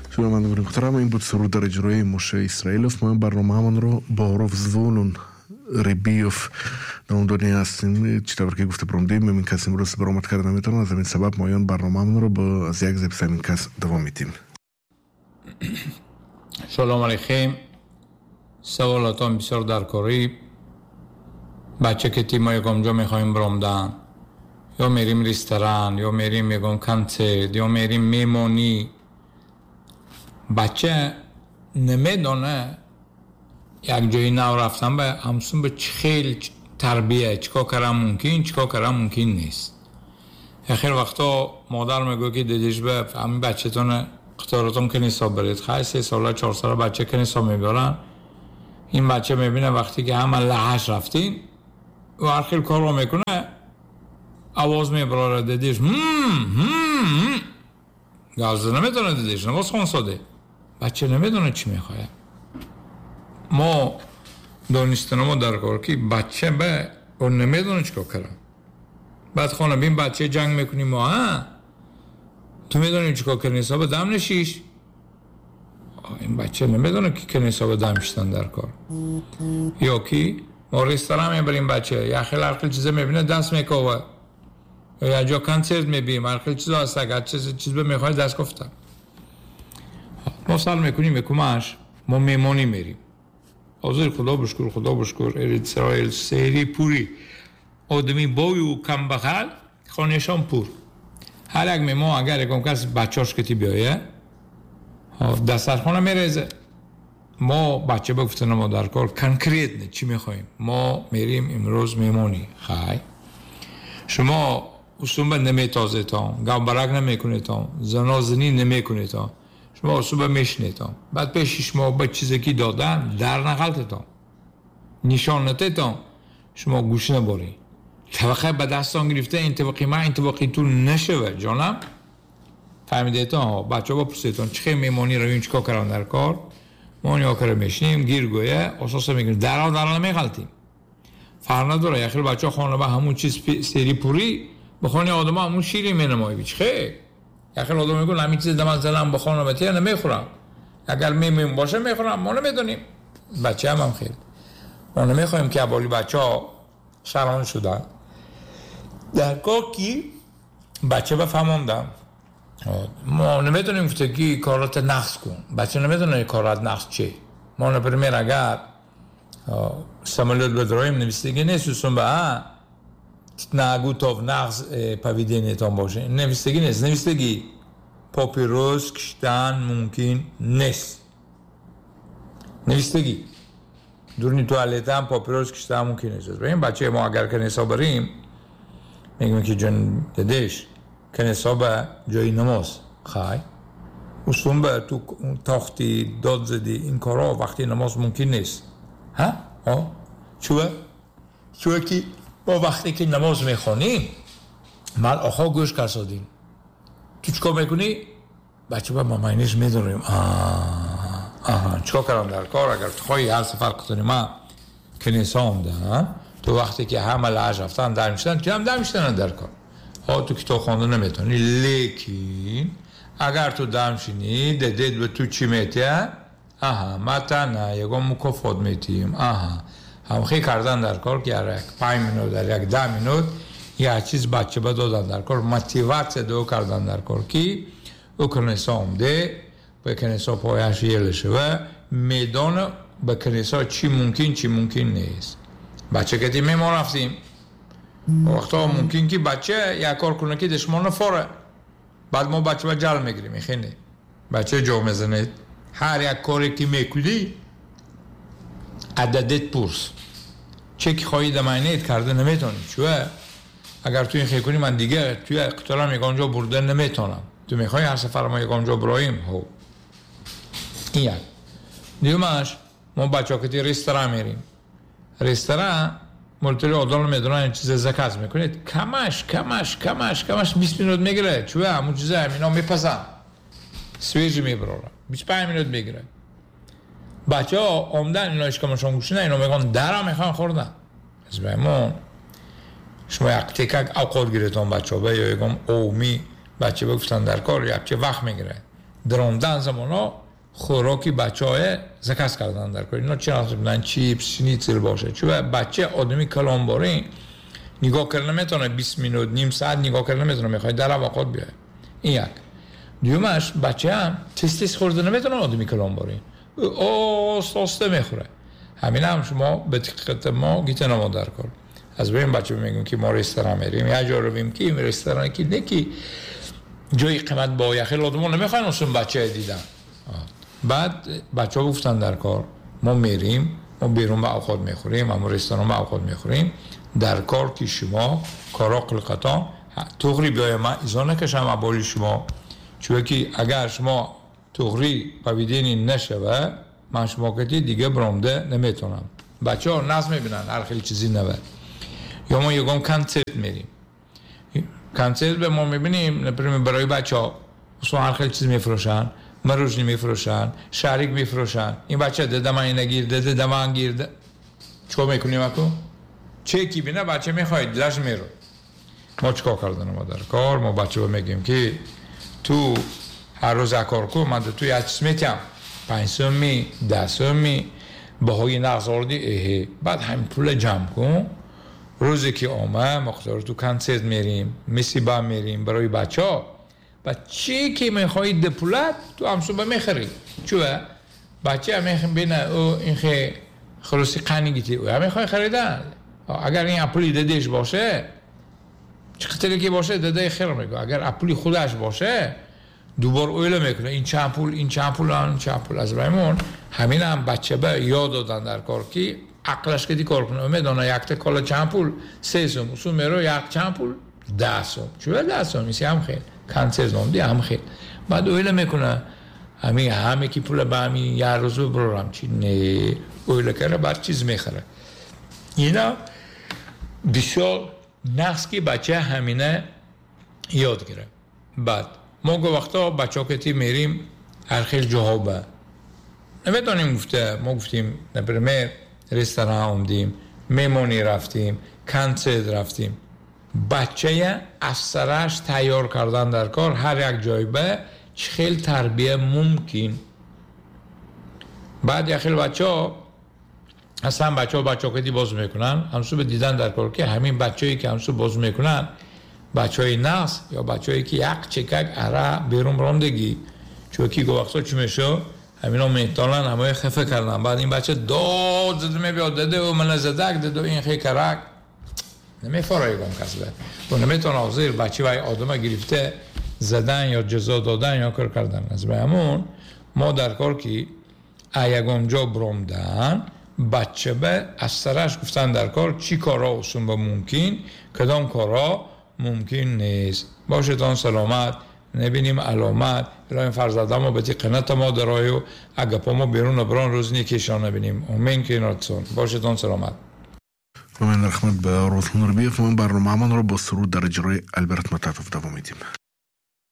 شنوندگان محترم، این بود سرود در اجرای موشه اسرائیلوف. ما برنامه‌مون رو با حروف زوونون ریبیوف در اون دنیا هستیم. چطور که گفته پروندیم این کس امروز برآمد کردن نمیتونن، از این سبب ما برنامه‌مون رو با از یک زبس این کس دوام میدیم. سلام علیکم. سوالاتون بسیار درکاری. بچه که تیم یکمجا میخوایم برامدن، یا میریم رستوران، یا میریم یکم کنسرت، یا میریم میمونی. بچه نمیدونه یک جایی نو رفتن به همسون به خیلی تربیه چیکار کردن ممکن، چیکار کردن ممکن نیست. خیلی وقتا مادر میگه که دیدیش به همین بچه تونه قطارتون که نیسا برید، خیلی 3 ساله 4 ساله بچه که نیسا میبرن. این بچه میبینه وقتی که همه لحش رفتین و هر خیلی کار رو میکنه آواز میبراره دیدیش گازه نمیدونه دیدیش نواز خون ساده. بچه نمیدونه چی میخواه. ما دانستن ما در کار که بچه به اون نمیدونه چی کارم. بعد خانه بین بچه جنگ میکنیم ما تو میدونی چی کار کنی حساب دم نشیش. این بچه نمیدونه که کنی حساب دم شدن در کار. یا کی ما رستوران میبریم بچه یا خیلی هر خیلی چیزه میبینه دست میکوه، یا جا کنسرت میبینیم هر خیلی چیزه هست اگر چیز به میخوای دست گفتم. ما سال میکنیم میکمش ما میمونی میریم. حاضر خدا بشکر ارید سرایل سیری پوری آدمی بای و کم بخل خانهشان پور. هر یک میمون اگر یکم کس بچهاش کتی بیایه دسترخانه میریزه. ما بچه بگفتن ما در کار کنکریت نه چی میخواییم. ما میریم امروز میمونی خواهی شما اصوبه نمیتازه تا گوبرک نمیکنه تا زنازنی نمیکنه تا شما اصوبه میشنه تا بعد پیشش ما با چیزی که دادن در نقلت تا نشانته تا شما گوش نباری طبقه به دستان گرفته این طبقی تو نشوه جانم فهمیده تا بچه با پرسیتون چه میمونی روی چیکار کردن در کار ما نیا کار میشنیم گیرگویه اساسا میگن درال نمیغلطیم فرق نداره. یخیل بچه خانه با همون چیز سری پوری بخونه آدم همون شیری مینمایی بیچ خیلی یخیل آدم میگن همین چیز دمان زلم بخونه بطیه نمیخورم اگر میمون باشه میخورم ما نمیدونیم. بچه هم خیلی ما نمیخوایم که اولی بچه ها شران شدن در کار کی بچه بفهموندم ما نمیدونیم که کارات نقص کن. بچه نمیدونه کارات نقص چه. ما نپرمیر اگر سمالات بدرایم نویستگی نیستون به نگو تا نقص پویده نیتان باشه. نویستگی نیست. نویستگی پاپیروس کشتن ممکن نیست. نویستگی دورنی توالت هم پاپیروس کشتن ممکن نیست. این بچه ما اگر کنیسا بریم میگم که جن ددش کنیسا به جای نماز خواهی اصلا به تو تاختی داد زدی این کارا وقتی نماز ممکن نیست. چوه که با وقتی که نماز میخونیم مال آخا گوش کسادیم تو چکا میکنی بچه با مامینش میدونیم چکا کردم در کار اگر تو خواهی هر سفر کتونی ما کنیسا آمدن تو وقتی که همه لعج رفتن در میشتن که هم در میشتن در کار تو کتاب خونده نمیتونی. لیکن اگر تو در میشینی دید به تو چی میتیه متن یکم مکافات میتیم هم خیلی کردن در کار که یک 5 منوت در یک 10 منوت یه چیز بچه بدادن در کار موتیوات دو کردن در کار که او کنیسا آمده به کنیسا پایش یله شوه میدان به کنیسا چی ممکن نیست. بچه که دیمه ما رفتیم وقتا ممکن که بچه یک کار کنه که دشمان نفاره بعد ما بچه با جل میگیریم. خیلی بچه جا میزنید هر یک کاری که میکنی عددت پرس چه که خواهی دمینیت کرده نمیتونی چوه اگر تو این خیلی کنی من دیگه توی اقترام یک آنجا برده نمیتونم. تو میخوایی هر سفر ما یک آنجا برایم این یک دیومش ما بچه ها که رستوران میریم رستوران مولتوری آدم میدونن این چیز زکات میکنید کمش 20 منوت میگیره چوه همون چیزه همینا میپسن سویج میبراره 25 منوت میگیره. بچه ها آمدن اینا اشکامشان گوشنه اینا میگن درم میخوان خوردن از بایمون شما یک تکک اوقات گیرتون بچه ها یا یکم اومی بچه بگفتن در کار یک چه وقت میگیره دراندن زمانا خوراکی بچه‌های زکس کردن در کار. اینا چی ناز بودن؟ چیپس، شنیتزل باشه. چون بچه آدمی کلانباری نگاه کردن میتونه 20 مینوت نیم ساعت نگاه کردن میتونه، میخواد در اوقات بیاد. این یک. دیومش بچه هم تست خورده نمیتونه آدمی کلانباری. آسته میخوره. همین هم شما به دقت ما گیت نما در کار. از بین بچه میگیم که ما رستوران میریم یا جا رو بیم که این رستوران که نکی جای قیمت با یخی لادمون نمیخواین اصلا بچه دیدن. بعد بچه ها گفتن در کار ما میریم، ما بیرون به اوقات میخوریم، اما رستوران به اوقات میخوریم. در کار که شما کارا قلقتا تغری بیای من ایزا نکشم عبالی شما، چون که اگر شما تغری پویدینی نشوه من شما کتی دیگه برامده نمیتونم. بچه ها نظم میبینن هر خیلی چیزی نوه. یا ما یکم کنسرت میریم، کنسرت به ما میبینیم نپریم برای بچه ها اصلا هر خیلی چیز میفروشن، مروجنی میفروشن، شریک میفروشن. این بچه دده من اینه گیرده، دده من گیرده، چکا میکنیم اکو؟ چه کی بینه بچه میخواید دلش میرو. ما چکا کردن ما در کار؟ ما بچه با میگیم که تو هر روز کار کن، من تو یه چیز میتیم 5 می 10 می بهای نقص آردی بعد همین پول جمع کن. روزی که آمه مختار تو کنسرت میریم، میسیبا میریم برای بچه ها و چی که میخواید ده پولت تو همسون با میخرید. چوه بچه هم میخواه بینه او این خیلی خلوصی قنی گیتی او هم میخواه خریدن. اگر این اپولی دادیش باشه چه خطری که باشه داده خیر میگه. اگر اپولی خودش باشه دوبار اویل میکنه این چند پول این چند پول این چند پول. از برایمون همین هم بچه به یاد دادن در کار که عقلش که دی کار کنه میدونه یک تا کالا چند پول 3 سوم اصول میرو یک چند پول 10 سوم. چوه 10 سوم میسی هم خیلی کنسرت نامدی هم خیلی. بعد اویل میکنه همه کی پول به همین یه روز برورم چی نه اویل کنه بعد چیز میخره. اینا بسیار نقص که بچه همینه یاد گیره. بعد ما گو وقتا بچه ها کتی میریم هر خیلی جاها به نمیدونیم گفته ما گفتیم نپرمه رستوران آمدیم، میمونی رفتیم، کنسرت رفتیم. بچه اثرش تیار کردن در کار هر یک جای به خیلی تربیه ممکن. بعد یک خیلی بچه ها اصلا بچه ها کتی باز میکنن همسو به دیدن در کار که همین بچه هایی که همسو باز میکنن بچه های نقص یا بچه هایی که یک چکک اره بیرون برامدگی چون که گو وقتا چی میشه همین ها میتالن همه خفه کردن. بعد این بچه داد زده میبیاد داده و من زدک داده این خیلی کرک نمیفاره یکم کسبه و نمیتونه حاضر بچه وی آدم گرفته زدن یا جزا دادن یا کار کردن. از همون ما در کار که ایگم جا برامدن بچه به از سرش گفتن در کار چی کارا اصلا با ممکن کدام کارا ممکن نیست. باشتان سلامت. نبینیم علامت الان فرزاده ما به قنات ما درایو اگه پا ما بیرون بران روز نیکشان نبینیم. امین که ناتسون باشتان سلامت. و من رحمت به روزمون ربیف. من برنامه من رو با سرود در اجرای البرت متعطف دوام میدیم.